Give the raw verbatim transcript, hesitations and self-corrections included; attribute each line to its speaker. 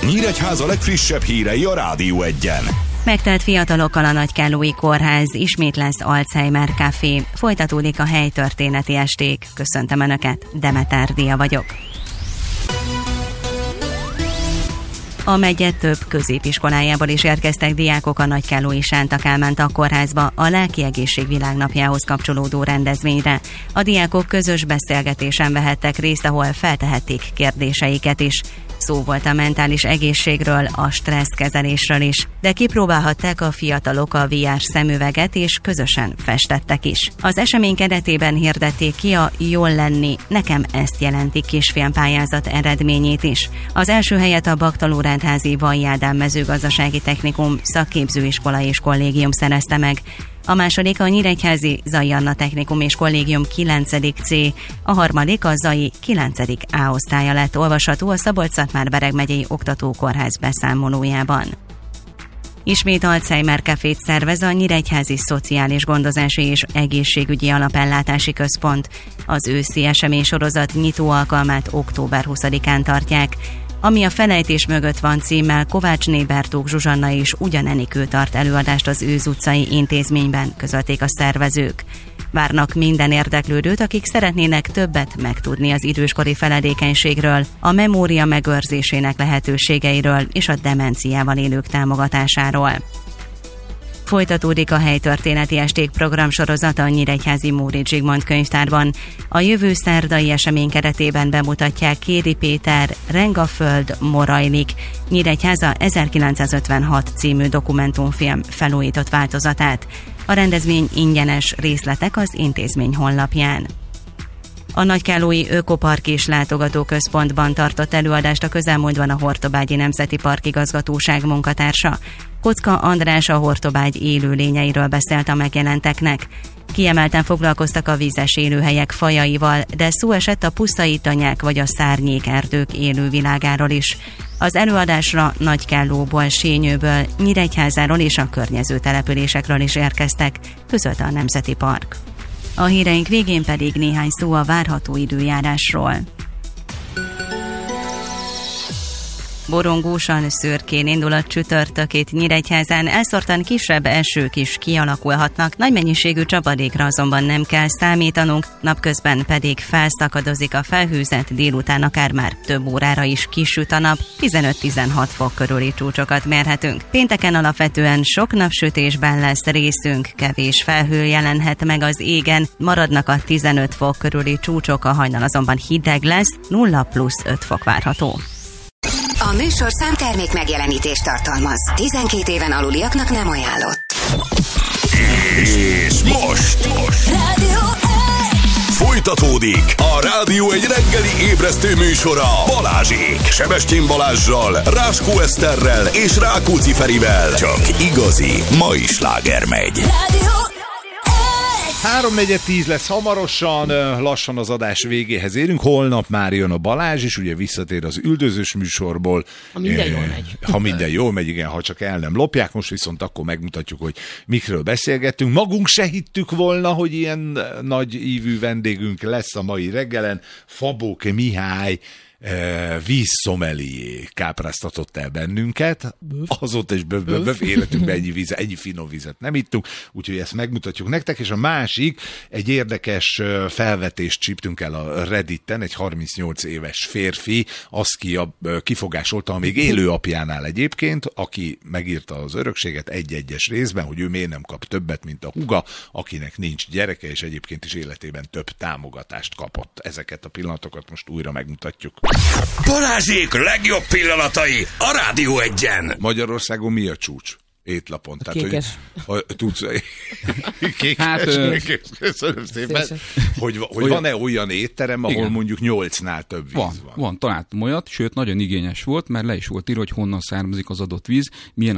Speaker 1: Nyíregyháza legfrissebb hírei a Rádió Egyen.
Speaker 2: Megtelt fiatalokkal a Nagykállói Kórház, ismét lesz Alzheimer Café. Folytatódik a helytörténeti esték. Köszöntöm Önöket, Demeter Dia vagyok. A megye több középiskolájából is érkeztek diákok a Nagykállói Sánta Kálmán Kórházba a Lelki Egészség Világnapjához kapcsolódó rendezvényre. A diákok közös beszélgetésen vehettek részt, ahol feltehették kérdéseiket is. Szó volt a mentális egészségről, a stresszkezelésről is, de kipróbálhatták a fiatalok a vé er szemüveget, és közösen festettek is. Az esemény keretében hirdették ki a Jól lenni, nekem ezt jelenti kisfilmpályázat eredményét is. Az első helyet a Baktalórendházi Vajj Ádám Mezőgazdasági Technikum szakképzőiskola és kollégium szerezte meg. A második a Nyíregyházi Zay Anna Technikum és Kollégium kilencedik C, a harmadik a Zay kilencedik A osztálya lett, olvasható a Szabolcs-Szatmár-Bereg megyei oktatókórház beszámolójában. Ismét Alzheimer Cafét szervez a Nyíregyházi Szociális Gondozási és Egészségügyi Alapellátási Központ. Az őszi eseménysorozat nyitó alkalmát október huszadikán tartják. Ami a felejtés mögött van címmel, Kovácsné Bertók Zsuzsanna is ugyanenikő tart előadást az Őz utcai intézményben, közölték a szervezők. Várnak minden érdeklődőt, akik szeretnének többet megtudni az időskori feledékenységről, a memória megőrzésének lehetőségeiről és a demenciával élők támogatásáról. Folytatódik a helytörténeti esték programsorozata a Nyíregyházi Móricz Zsigmond könyvtárban. A jövő szerdai esemény keretében bemutatják Kéri Péter Rengaföld Morajlik Nyíregyháza ezerkilencszázötvenhat című dokumentumfilm felújított változatát. A rendezvény ingyenes, részletek az intézmény honlapján. A Nagykállói Ökopark és Látogatóközpontban tartott előadást a közelmúltban a Hortobágyi Nemzeti Park igazgatóság munkatársa. Kocka András a Hortobágy élőlényeiről beszélt a megjelenteknek. Kiemelten foglalkoztak a vízes élőhelyek fajaival, de szó esett a pusztai tanyák vagy a szárnyék erdők élővilágáról is. Az előadásra Nagykállóból, Sényőből, Nyíregyházáról és a környező településekről is érkeztek, közölte a Nemzeti Park. A híreink végén pedig néhány szó a várható időjárásról. Borongósan, szürkén indul a csütörtökét Nyíregyházán, elszórtan kisebb esők is kialakulhatnak, nagy mennyiségű csapadékra azonban nem kell számítanunk, napközben pedig felszakadozik a felhőzet, délután akár már több órára is kisüt a nap, tizenöt-tizenhat fok körüli csúcsokat mérhetünk. Pénteken alapvetően sok napsütésben lesz részünk, kevés felhő jelenhet meg az égen, maradnak a tizenöt fok körüli csúcsok, a hajnal azonban hideg lesz, nulla plusz öt fok várható.
Speaker 3: A műsorszám termék megjelenítést tartalmaz. tizenkét éven aluliaknak nem ajánlott.
Speaker 1: És most, most.
Speaker 3: Rádió egy.
Speaker 1: Folytatódik a Rádió egy reggeli ébresztő műsora Balázsék. Sebestyén Balázssal, Ráskó Eszterrel és Rákóczi Ferivel. Csak igazi mai sláger megy.
Speaker 3: Rádió
Speaker 4: háromnegyed tíz lesz hamarosan, lassan az adás végéhez érünk. Holnap már jön a Balázs is, ugye visszatér az üldözős műsorból.
Speaker 5: Ha minden jól megy.
Speaker 4: Ha minden jól megy, igen, ha csak el nem lopják. Most viszont akkor megmutatjuk, hogy mikről beszélgettünk. Magunk se hittük volna, hogy ilyen nagy ívű vendégünk lesz a mai reggelen. Fabóke Mihály vízszomelié kápráztatott el bennünket, azóta is böv, böv, böv, életünkben ennyi, víz, ennyi finom vizet nem ittunk, úgyhogy ezt megmutatjuk nektek, és a másik, egy érdekes felvetést csíptünk el a Redditen, egy harmincnyolc éves férfi azt ki, kifogásolta a még élő apjánál egyébként, aki megírta az örökséget egy-egyes részben, hogy ő miért nem kap többet, mint a húga, akinek nincs gyereke, és egyébként is életében több támogatást kapott. Ezeket a pillanatokat most újra megmutatjuk.
Speaker 1: Balázsék legjobb pillanatai a Rádió Egyen.
Speaker 4: Magyarországon mi a csúcs? Étlapon.
Speaker 5: A kékes.
Speaker 4: Tehát, hogy, tudsz, kékes,
Speaker 5: hát,
Speaker 4: köszönöm szépen. Hogy, hogy van-e olyan étterem, ahol igen, mondjuk nyolcnál több víz van?
Speaker 6: Van, van, találtam olyat, sőt nagyon igényes volt, mert le is volt írva, hogy honnan származik az adott víz, milyen